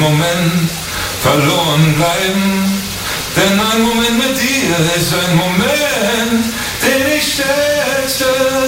Moment verloren bleiben. Denn ein Moment mit dir ist ein Moment, den ich schätze.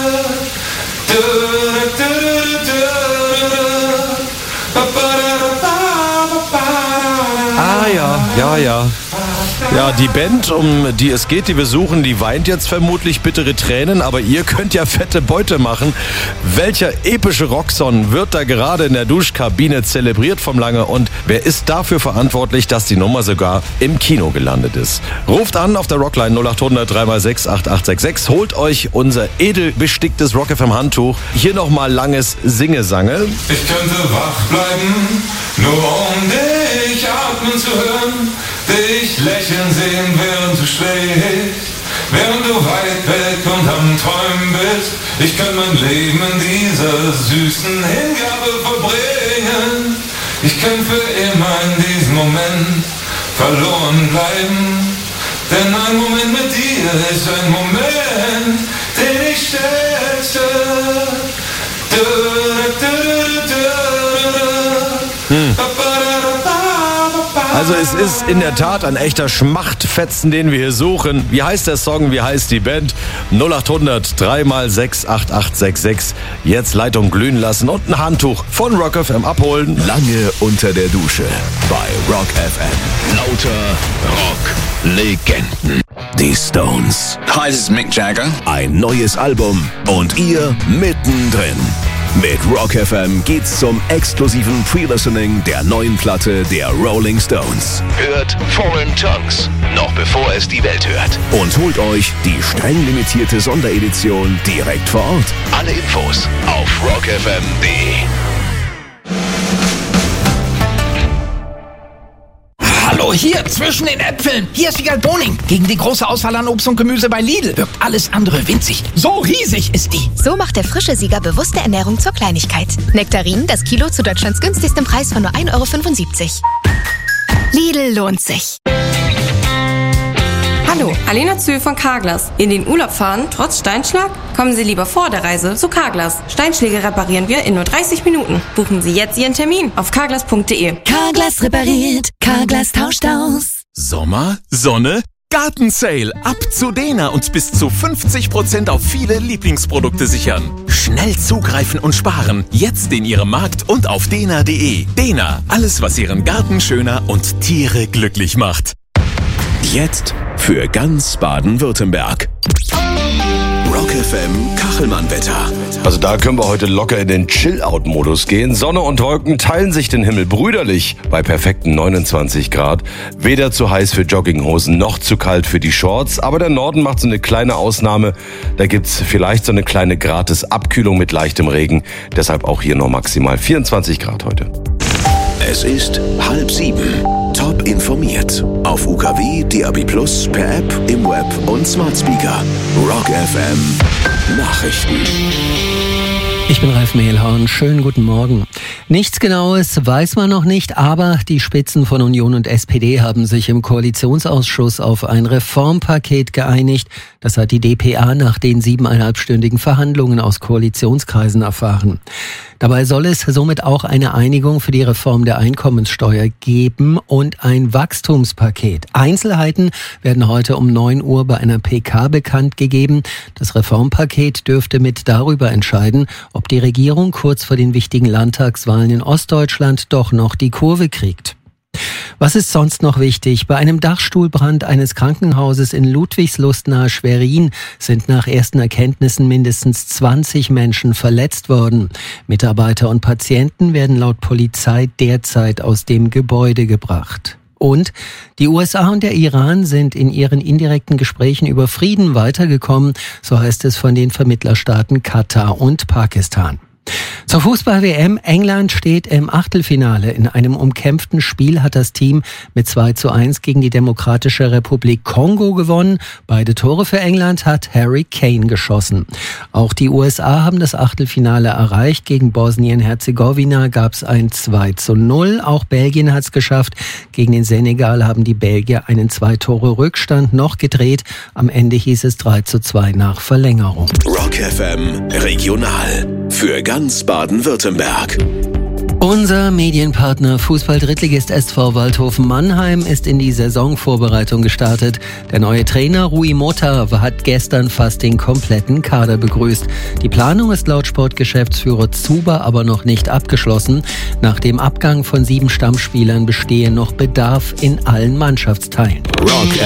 Ja. Ja, die Band, um die es geht, die wir suchen, die weint jetzt vermutlich bittere Tränen, aber ihr könnt ja fette Beute machen. Welcher epische Rocksong wird da gerade in der Duschkabine zelebriert vom Lange und wer ist dafür verantwortlich, dass die Nummer sogar im Kino gelandet ist? Ruft an auf der Rockline 0800 3x6 8866, holt euch unser edel besticktes Rock FM Handtuch. Hier nochmal langes Singesange. Ich könnte wach bleiben, nur um dich atmen zu hören, dich lächeln sehen, während du schläfst, während du weit weg und am Träumen bist. Ich kann mein Leben in dieser süßen Hingabe verbringen. Ich kann für immer in diesem Moment verloren bleiben. Denn ein Moment mit dir ist ein Moment, den ich schätze. Also es ist in der Tat ein echter Schmachtfetzen, den wir hier suchen. Wie heißt der Song, wie heißt die Band? 0800 3x6 8866. Jetzt Leitung glühen lassen und ein Handtuch von Rock FM abholen. Lange unter der Dusche bei Rock FM. Lauter Rock-Legenden. Die Stones. Hi, this is Mick Jagger. Ein neues Album und ihr mittendrin. Mit Rock FM geht's zum exklusiven Pre-Listening der neuen Platte der Rolling Stones. Hört Foreign Tongues, noch bevor es die Welt hört. Und holt euch die streng limitierte Sonderedition direkt vor Ort. Alle Infos auf rockfm.de. Hallo, hier, zwischen den Äpfeln. Hier ist Wiegald Boning. Gegen die große Auswahl an Obst und Gemüse bei Lidl wirkt alles andere winzig. So riesig ist die. So macht der frische Sieger bewusste Ernährung zur Kleinigkeit. Nektarinen, das Kilo zu Deutschlands günstigstem Preis von nur 1,75 €. Lidl lohnt sich. Hallo, Alena Zühl von Carglass. In den Urlaub fahren, trotz Steinschlag? Kommen Sie lieber vor der Reise zu Carglass. Steinschläge reparieren wir in nur 30 Minuten. Buchen Sie jetzt Ihren Termin auf carglass.de. Carglass repariert, Carglass tauscht aus. Sommer, Sonne, Gartensale. Ab zu Dena und bis zu 50% auf viele Lieblingsprodukte sichern. Schnell zugreifen und sparen. Jetzt in Ihrem Markt und auf dena.de. Dena, alles was Ihren Garten schöner und Tiere glücklich macht. Jetzt für ganz Baden-Württemberg. Rock FM Kachelmann-Wetter. Also da können wir heute locker in den Chill-Out-Modus gehen. Sonne und Wolken teilen sich den Himmel brüderlich bei perfekten 29 Grad. Weder zu heiß für Jogginghosen noch zu kalt für die Shorts. Aber der Norden macht so eine kleine Ausnahme. Da gibt's vielleicht so eine kleine Gratis-Abkühlung mit leichtem Regen. Deshalb auch hier nur maximal 24 Grad heute. Es ist 6:30. Top informiert. Auf UKW, DAB+, per App, im Web und Smart Speaker. Rock FM Nachrichten. Ich bin Ralf Mehlhorn. Schönen guten Morgen. Nichts Genaues weiß man noch nicht, aber die Spitzen von Union und SPD haben sich im Koalitionsausschuss auf ein Reformpaket geeinigt. Das hat die dpa nach den 7,5-stündigen Verhandlungen aus Koalitionskreisen erfahren. Dabei soll es somit auch eine Einigung für die Reform der Einkommenssteuer geben und ein Wachstumspaket. Einzelheiten werden heute um 9 Uhr bei einer PK bekannt gegeben. Das Reformpaket dürfte mit darüber entscheiden, ob die Regierung kurz vor den wichtigen Landtagswahlen in Ostdeutschland doch noch die Kurve kriegt. Was ist sonst noch wichtig? Bei einem Dachstuhlbrand eines Krankenhauses in Ludwigslust nahe Schwerin sind nach ersten Erkenntnissen mindestens 20 Menschen verletzt worden. Mitarbeiter und Patienten werden laut Polizei derzeit aus dem Gebäude gebracht. Und die USA und der Iran sind in ihren indirekten Gesprächen über Frieden weitergekommen, so heißt es von den Vermittlerstaaten Katar und Pakistan. Zur Fußball-WM. England steht im Achtelfinale. In einem umkämpften Spiel hat das Team mit 2:1 gegen die Demokratische Republik Kongo gewonnen. Beide Tore für England hat Harry Kane geschossen. Auch die USA haben das Achtelfinale erreicht. Gegen Bosnien-Herzegowina gab es ein 2:0. Auch Belgien hat es geschafft. Gegen den Senegal haben die Belgier einen 2-Tore-Rückstand noch gedreht. Am Ende hieß es 3:2 nach Verlängerung. Rock FM Regional für ganz Baden-Württemberg. Unser Medienpartner Fußball-Drittligist SV Waldhofen Mannheim ist in die Saisonvorbereitung gestartet. Der neue Trainer Rui Mota hat gestern fast den kompletten Kader begrüßt. Die Planung ist laut Sportgeschäftsführer Zuber aber noch nicht abgeschlossen. Nach dem Abgang von 7 Stammspielern bestehe noch Bedarf in allen Mannschaftsteilen. Rock